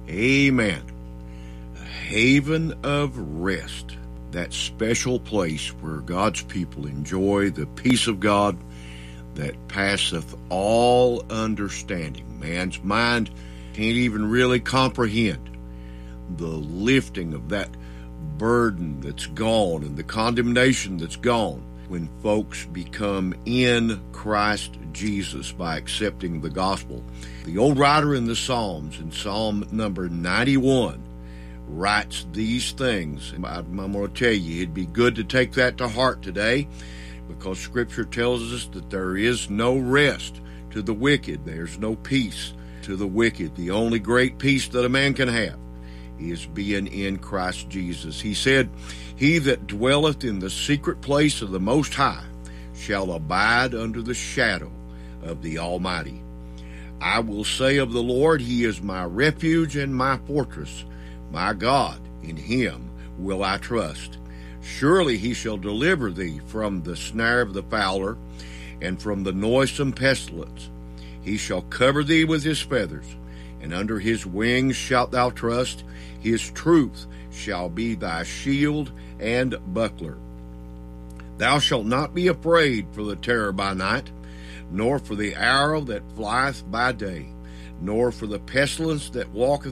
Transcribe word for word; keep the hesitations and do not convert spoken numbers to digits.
Amen. A haven of rest, that special place where God's people enjoy the peace of God that passeth all understanding. Man's mind can't even really comprehend the lifting of that burden that's gone and the condemnation that's gone when folks become in Christ Jesus by accepting the gospel. The old writer in the Psalms, in Psalm number ninety-one, writes these things. I'm going to tell you, it'd be good to take that to heart today, because Scripture tells us that there is no rest to the wicked. There's no peace to the wicked. The only great peace that a man can have is being in Christ Jesus. He said, "He that dwelleth in the secret place of the Most High shall abide under the shadow of the Almighty. I will say of the Lord, He is my refuge and my fortress. My God, in Him will I trust. Surely He shall deliver thee from the snare of the fowler and from the noisome pestilence. He shall cover thee with His feathers, and under His wings shalt thou trust. His truth shall be thy shield and buckler. Thou shalt not be afraid for the terror by night, nor for the arrow that flieth by day, nor for the pestilence that walketh